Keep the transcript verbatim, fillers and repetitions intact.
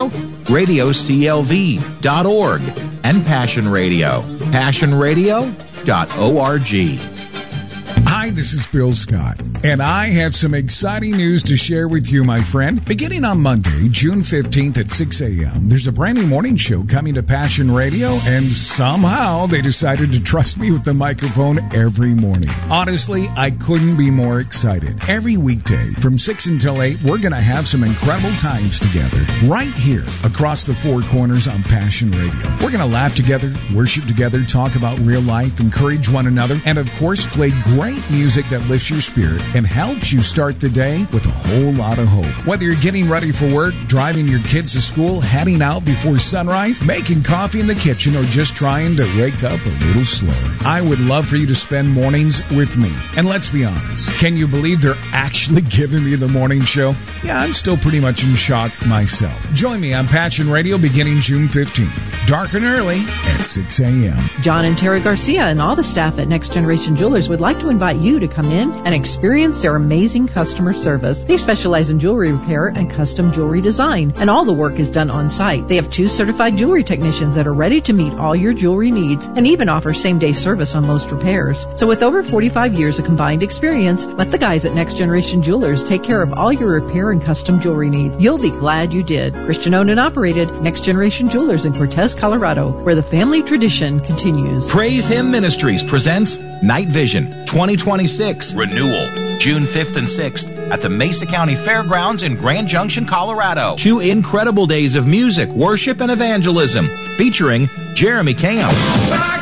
radio c l v dot org, and Passion Radio, passion radio dot org. Hi, this is Bill Scott, and I have some exciting news to share with you, my friend. Beginning on Monday, June fifteenth at six a.m., there's a brand new morning show coming to Passion Radio, and somehow they decided to trust me with the microphone every morning. Honestly, I couldn't be more excited. Every weekday from six until eight, we're going to have some incredible times together right here across the four corners on Passion Radio. We're going to laugh together, worship together, talk about real life, encourage one another, and of course, play great music that lifts your spirit and helps you start the day with a whole lot of hope. Whether you're getting ready for work, driving your kids to school, heading out before sunrise, making coffee in the kitchen, or just trying to wake up a little slower, I would love for you to spend mornings with me. And let's be honest, can you believe they're actually giving me the morning show? Yeah, I'm still pretty much in shock myself. Join me on Passion Radio beginning June fifteenth, dark and early at six a.m. John and Terry Garcia and all the staff at Next Generation Jewelers would like to invite you to come in and experience their amazing customer service. They specialize in jewelry repair and custom jewelry design, and all the work is done on site. They have two certified jewelry technicians that are ready to meet all your jewelry needs and even offer same-day service on most repairs. So with over forty-five years of combined experience, let the guys at Next Generation Jewelers take care of all your repair and custom jewelry needs. You'll be glad you did. Christian-owned and operated, Next Generation Jewelers in Cortez, Colorado, where the family tradition continues. Praise Him Ministries presents Night Vision twenty twenty-six Renewal, June fifth and sixth at the Mesa County Fairgrounds in Grand Junction, Colorado. Two incredible days of music, worship, and evangelism featuring Jeremy Camp,